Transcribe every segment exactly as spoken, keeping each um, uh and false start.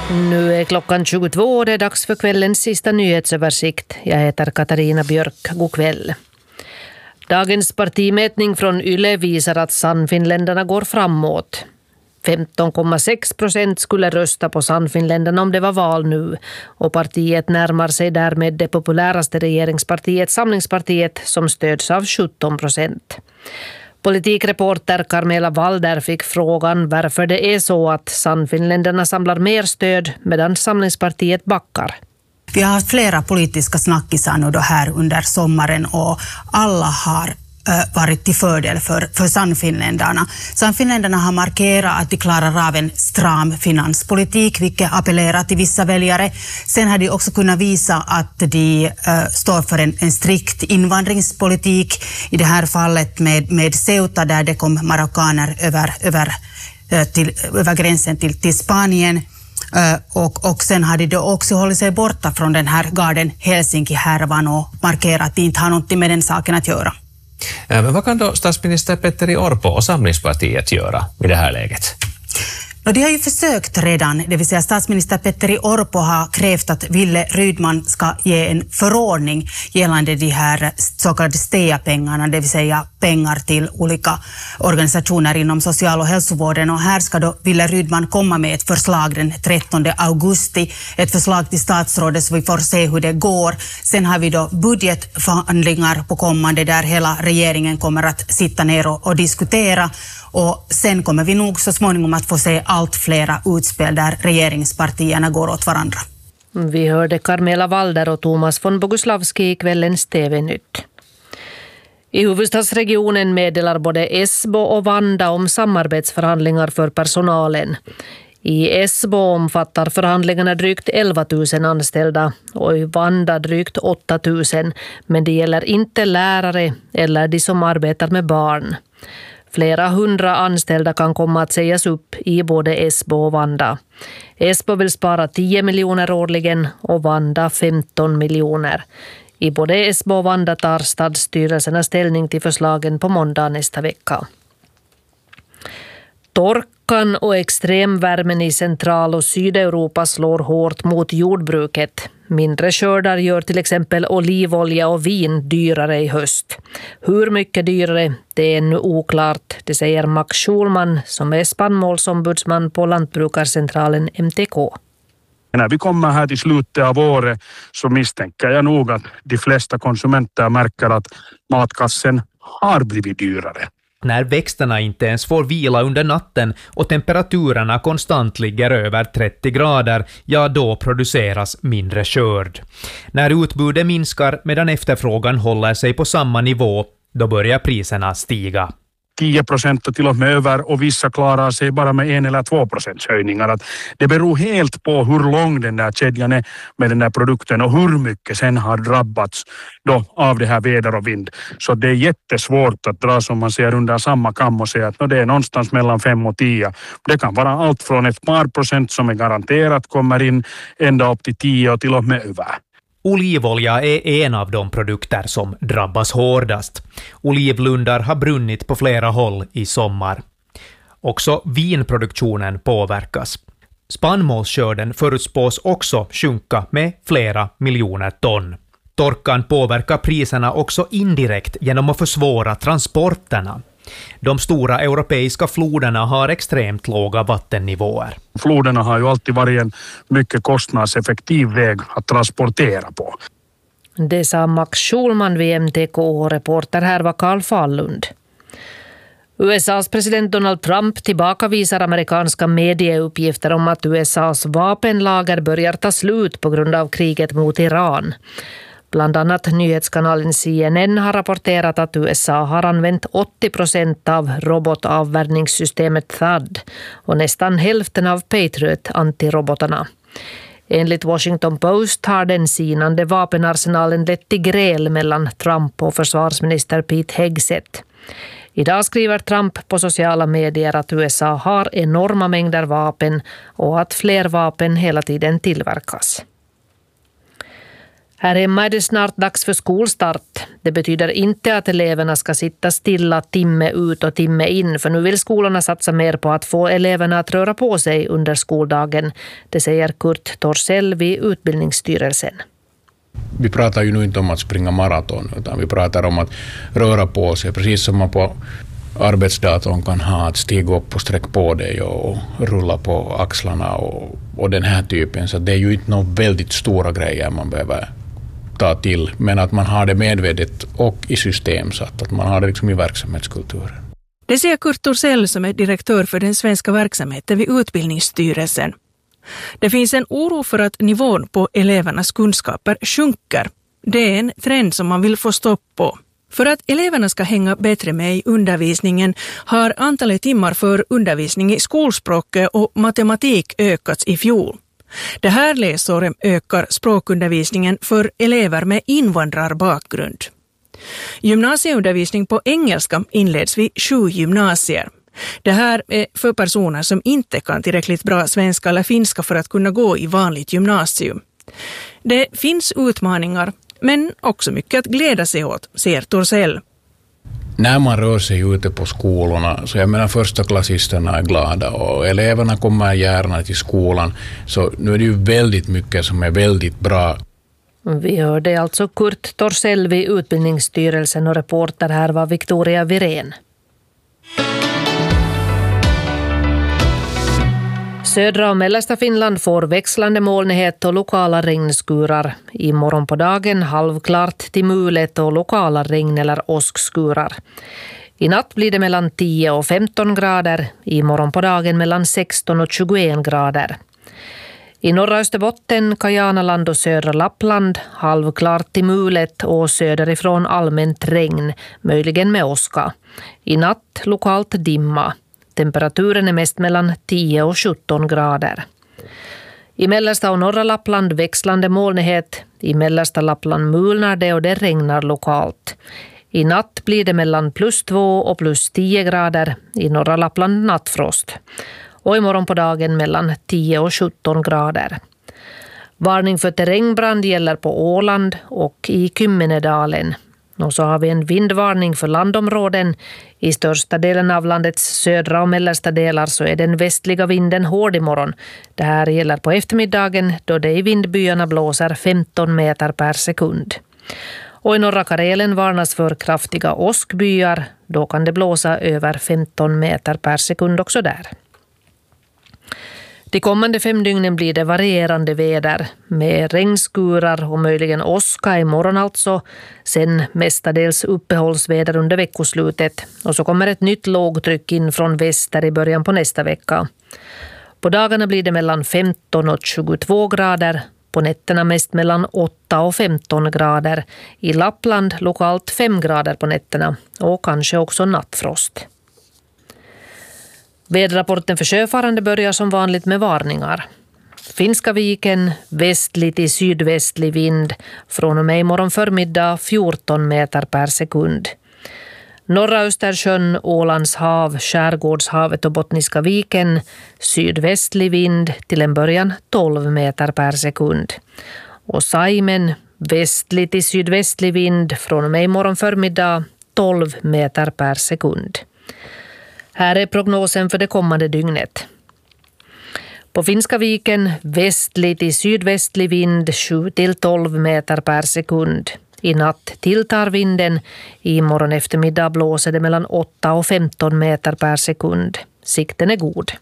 Nu är klockan tjugotvå och det är dags för kvällens sista nyhetsöversikt. Jag heter Katarina Björk. God kväll. Dagens partimätning från Yle visar att Sannfinländarna går framåt. femton komma sex procent skulle rösta på Sannfinländarna om det var val nu. Och partiet närmar sig därmed det populäraste regeringspartiet Samlingspartiet som stöds av sjutton procent. Politikreporter Carmela Walder fick frågan varför det är så att Sannfinländarna samlar mer stöd medan Samlingspartiet backar. Vi har haft flera politiska snackisar nu då här under sommaren och alla har varit till fördel för, för Sannfinländarna. Sannfinländarna har markerat att de klarar av en stram finanspolitik, vilket appellerar till vissa väljare. Sen har de också kunnat visa att de uh, står för en, en strikt invandringspolitik. I det här fallet med, med Ceuta där det kom marockaner över, över, uh, till, över gränsen till, till Spanien. Uh, och, och sen har de då också hållit sig borta från den här garden Helsinki-härvan och markerat att de inte har något med den saken att göra. Men vad kan då statsminister Petteri Orpo och Samlingspartiet göra i det här läget? Och de har ju försökt redan, det vill säga statsminister Petteri Orpo har krävt att Ville Rydman ska ge en förordning gällande de här så kallade S T E A-pengarna, det vill säga pengar till olika organisationer inom social- och hälsovården. Och här ska då Ville Rydman komma med ett förslag den trettonde augusti, ett förslag till statsrådet så vi får se hur det går. Sen har vi då budgetförhandlingar på kommande där hela regeringen kommer att sitta ner och, och diskutera. Och sen kommer vi nog så småningom att få se allt flera utspel där regeringspartierna går åt varandra. Vi hörde Carmela Walder och Thomas von Boguslavski i kvällens T V-nytt. I huvudstadsregionen meddelar både Esbo och Vanda om samarbetsförhandlingar för personalen. I Esbo omfattar förhandlingarna drygt elva tusen anställda och i Vanda drygt åtta tusen, men det gäller inte lärare eller de som arbetar med barn. Flera hundra anställda kan komma att sägas upp i både Esbo och Vanda. Esbo vill spara tio miljoner årligen och Vanda femton miljoner. I både Esbo och Vanda tar stadsstyrelserna ställning till förslagen på måndag nästa vecka. Torkan och extremvärmen i Central- och Sydeuropa slår hårt mot jordbruket. Mindre skördar gör till exempel olivolja och vin dyrare i höst. Hur mycket dyrare, det är ännu oklart, det säger Max Schulman som är spannmålsombudsman på Lantbrukarcentralen M T K. När vi kommer här till slutet av året så misstänker jag nog att de flesta konsumenter märker att matkassen har blivit dyrare. När växterna inte ens får vila under natten och temperaturerna konstant ligger över trettio grader, ja då produceras mindre skörd. När utbudet minskar medan efterfrågan håller sig på samma nivå, då börjar priserna stiga. tio procent och till och med över och vissa klarar sig bara med en eller två procents höjningar. Att det beror helt på hur lång den där kedjan är med den där produkten och hur mycket sen har drabbats då av det här väder och vind. Så det är jättesvårt att dra som man ser under samma kam och säga att no, det är någonstans mellan fem och tio. Det kan vara allt från ett par procent som är garanterat kommer in ända upp till tio och till och med över. Olivolja är en av de produkter som drabbas hårdast. Olivlundar har brunnit på flera håll i sommar. Också vinproduktionen påverkas. Spannmålsskörden förutspås också sjunka med flera miljoner ton. Torkan påverkar priserna också indirekt genom att försvåra transporterna. De stora europeiska floderna har extremt låga vattennivåer. Floderna har ju alltid varit en mycket kostnadseffektiv väg att transportera på. Det sa Max Schulman vid M T K och reporter här var Carl Fallund. U S A:s president Donald Trump tillbakavisar amerikanska medieuppgifter om att U S A:s vapenlager börjar ta slut på grund av kriget mot Iran. Bland annat nyhetskanalen C N N har rapporterat att U S A har använt åttio procent av robotavvärjningssystemet T H A D och nästan hälften av Patriot-antirobotarna. Enligt Washington Post har den sinande vapenarsenalen lett till gräl mellan Trump och försvarsminister Pete Hegseth. Idag skriver Trump på sociala medier att U S A har enorma mängder vapen och att fler vapen hela tiden tillverkas. Här hemma är det snart dags för skolstart. Det betyder inte att eleverna ska sitta stilla timme ut och timme in, för nu vill skolorna satsa mer på att få eleverna att röra på sig under skoldagen. Det säger Kurt Torssell vid Utbildningsstyrelsen. Vi pratar ju nu inte om att springa maraton, utan vi pratar om att röra på sig, precis som man på arbetsdatorn kan ha att stiga upp och sträcka på dig och rulla på axlarna och, och den här typen. Så det är ju inte några väldigt stora grejer man behöver ta till, men att man har det medvetet och i system, så att man har det liksom i verksamhetskulturen. Det säger Kurt Torssell som är direktör för den svenska verksamheten vid Utbildningsstyrelsen. Det finns en oro för att nivån på elevernas kunskaper sjunker. Det är en trend som man vill få stopp på. För att eleverna ska hänga bättre med i undervisningen har antalet timmar för undervisning i skolspråket och matematik ökats i fjol. Det här läsåret ökar språkundervisningen för elever med invandrarbakgrund. Gymnasieundervisning på engelska inleds vid sju gymnasier. Det här är för personer som inte kan tillräckligt bra svenska eller finska för att kunna gå i vanligt gymnasium. Det finns utmaningar, men också mycket att glädja sig åt, säger Torssell. När man rör sig ute på skolorna, så jag menar första klassisterna är glada och eleverna kommer gärna till skolan, så nu är det ju väldigt mycket som är väldigt bra. Vi hörde alltså Kurt Torssell vid Utbildningsstyrelsen och reporter här var Victoria Virén. Södra och mellersta Finland får växlande molnighet och lokala regnskurar. I morgon på dagen halvklart till mulet och lokala regn- eller åskskurar. I natt blir det mellan tio och femton grader. I morgon på dagen mellan sexton och tjugoen grader. I norra Österbotten, Kajanaland och södra Lappland halvklart till mulet och söderifrån allmänt regn, möjligen med åska. I natt lokalt dimma. Temperaturen är mest mellan tio och sjutton grader. I mellersta och norra Lappland växlande molnighet. I mellersta Lappland mulnar det och det regnar lokalt. I natt blir det mellan plus två och plus tio grader. I norra Lappland nattfrost. Och imorgon på dagen mellan tio och sjutton grader. Varning för terrängbrand gäller på Åland och i Kymmenedalen. Och så har vi en vindvarning för landområden. I största delen av landets södra och mellersta delar så är den västliga vinden hård imorgon. Det här gäller på eftermiddagen då det i vindbyarna blåser femton meter per sekund. Och i norra Karelen varnas för kraftiga åskbyar. Då kan det blåsa över femton meter per sekund också där. De kommande fem dygnen blir det varierande väder med regnskurar och möjligen åska imorgon alltså. Sen mestadels uppehållsväder under veckoslutet. Och så kommer ett nytt lågtryck in från väster i början på nästa vecka. På dagarna blir det mellan femton och tjugotvå grader. På nätterna mest mellan åtta och femton grader. I Lappland lokalt fem grader på nätterna och kanske också nattfrost. Väderrapporten för sjöfarande börjar som vanligt med varningar. Finska viken, västlig till sydvästlig vind, från och med imorgon förmiddag fjorton meter per sekund. Norra Östersjön, Ålands hav, Skärgårdshavet och Bottniska viken, sydvästlig vind till en början tolv meter per sekund. Och Saimen, västlig till sydvästlig vind, från och med imorgon förmiddag tolv meter per sekund. Här är prognosen för det kommande dygnet. På Finska viken västlig till sydvästlig vind sju till tolv meter per sekund. I natt tilltar vinden. I morgon eftermiddag blåser det mellan åtta och femton meter per sekund. Sikten är god.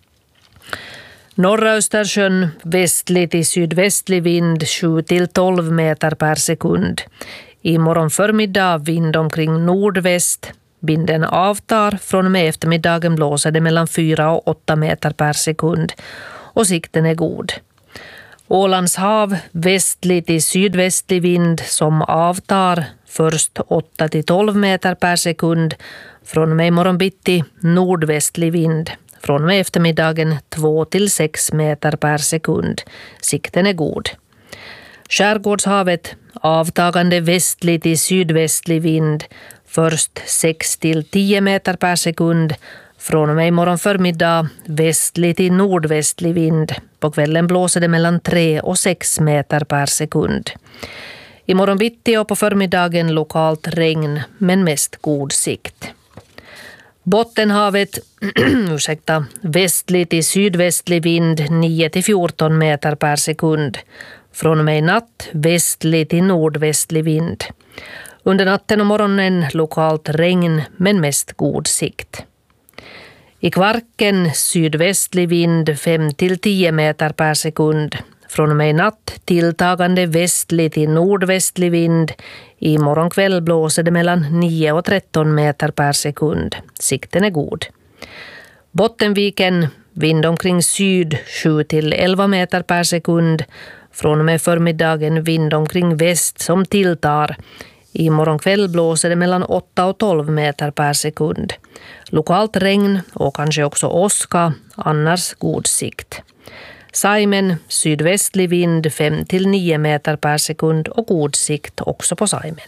Norra Östersjön västlig till sydvästlig vind sju till tolv meter per sekund. I morgon förmiddag vind omkring nordväst. Vinden avtar, från och med eftermiddagen blåser det mellan fyra och åtta meter per sekund och sikten är god. Ålands hav, västlig till sydvästlig vind som avtar, först åtta till tolv meter per sekund, från och med imorgon bitti nordvästlig vind, från och med eftermiddagen två till sex meter per sekund, sikten är god. Skärgårdshavet, avtagande västlig till sydvästlig vind, först sex till tio meter per sekund. Från och med imorgon förmiddag västlig till nordvästlig vind. På kvällen blåser det mellan tre och sex meter per sekund. Imorgon bitti och på förmiddagen lokalt regn, men mest god sikt. Bottenhavet, ursäkta, västlig till sydvästlig vind nio till fjorton meter per sekund. Från och med natt västlig till nordvästlig vind. Under natten och morgonen lokalt regn, men mest god sikt. I Kvarken sydvästlig vind fem till tio meter per sekund. Från och med natt tilltagande västlig till nordvästlig vind. I morgonkväll blåser det mellan nio och tretton meter per sekund. Sikten är god. Bottenviken vind omkring syd sju till elva meter per sekund. Från och med förmiddagen vind omkring väst som tilltar. I morgonkväll blåser det mellan åtta och tolv meter per sekund. Lokalt regn och kanske också åska, annars god sikt. Saimen, sydvästlig vind fem till nio meter per sekund och god sikt också på Saimen.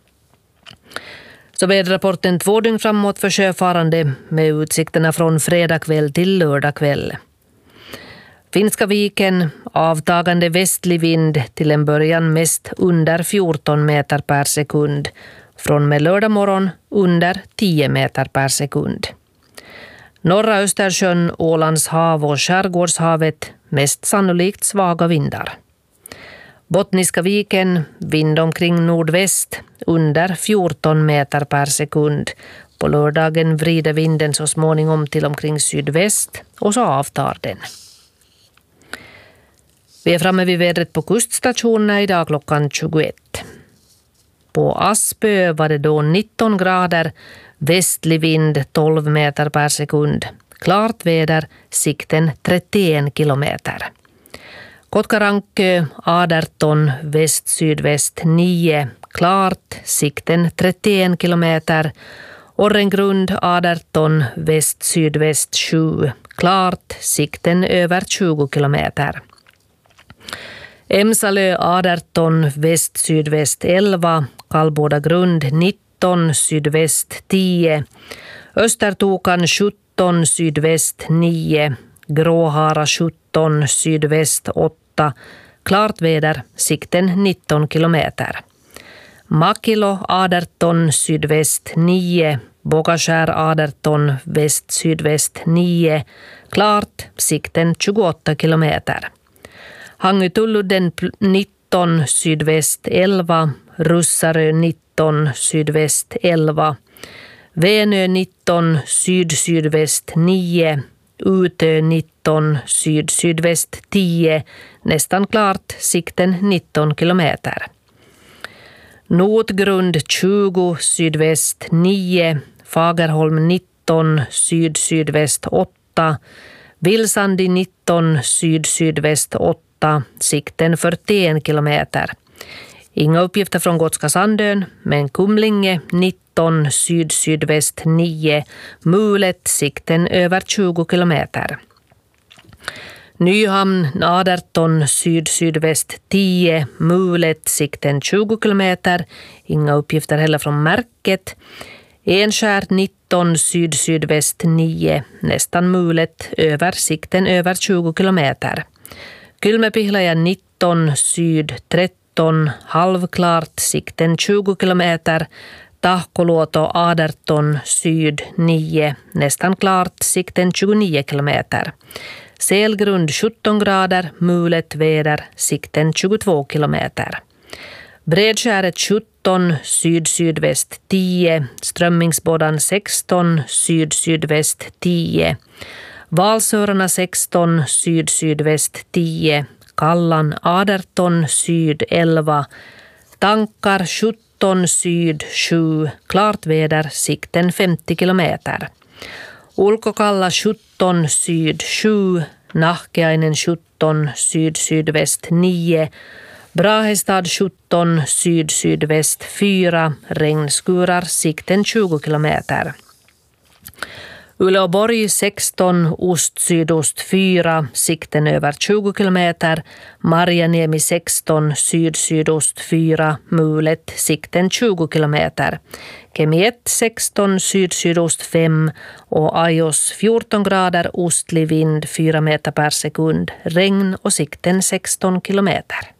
Så väderrapporten två dygn framåt för sjöfarande med utsikterna från fredag kväll till lördag kväll. Finska viken, avtagande västlig vind till en början mest under fjorton meter per sekund. Från med lördag morgon under tio meter per sekund. Norra Östersjön, Ålands hav och Skärgårdshavet mest sannolikt svaga vindar. Bottniska viken, vind omkring nordväst under fjorton meter per sekund. På lördagen vrider vinden så småningom till omkring sydväst och så avtar den. Vi är framme vid vädret på kuststationerna idag klockan tjugoett. På Aspö var det då nitton grader, västlig vind tolv meter per sekund. Klart väder, sikten trettioen kilometer. Kotkarankö arton, väst-sydväst nio, klart, sikten trettioen kilometer. Orrengrund arton, väst-sydväst sju, klart, sikten över tjugo kilometer. Emsalö arton, väst-sydväst elva, Kallboda grund nitton, sydväst tio, Östertokan sjutton, sydväst nio, Gråhara sjutton, sydväst åtta, klart väder, sikten nitton kilometer. Makilo arton, sydväst nio, Bogaskär arton, väst-sydväst nio, klart, sikten tjugoåtta kilometer. Hangutuludden nitton, sydväst elva, Russarö nitton, sydväst elva, Vänö nitton, syd-sydväst nio, Utö nitton, syd-sydväst tio, nästan klart, sikten nitton kilometer. Notgrund tjugo, sydväst nio, Fagerholm nitton, syd-sydväst åtta, Vilsandi nitton, syd-sydväst åtta, sikten fyrtioen kilometer. Inga uppgifter från Gotska Sandön, men Kumlinge nitton, syd-sydväst nio, Mulet, sikten över tjugo kilometer. Nyhamn arton, syd-sydväst tio, Mulet, sikten tjugo kilometer. Inga uppgifter heller från Märket. Enskär nitton, syd-sydväst nio, nästan Mulet, över sikten över tjugo kilometer. Kylmäpihlaja nitton, syd tretton, halvklart, sikten tjugo kilometer. Tahkoluoto arton, syd nio, nästan klart, sikten tjugonio kilometer. Selgrund sjutton grader, Mulet väder, sikten tjugotvå kilometer. Bredskäret sjutton, syd-sydväst tio, Strömmingsbodan sexton, syd-sydväst tio, Valsörarna sexton, syd-sydväst tio, Kallan arton, syd elva, Tankar sjutton, syd sju, klart väder, sikten femtio kilometer. Ulkokalla sjutton, syd sju, Nahkeainen sjutton, syd-sydväst nio, Brahestad sjutton, syd-sydväst fyra, regnskurar, sikten tjugo kilometer. Uleåborg sexton, ost-sydost fyra, sikten över tjugo kilometer. Marjaniemi sexton, syd-sydost fyra, Mulet, sikten tjugo kilometer. Kemi ett sexton, syd-sydost fem och Ajos fjorton grader, ostlig vind fyra meter per sekund, regn och sikten sexton kilometer.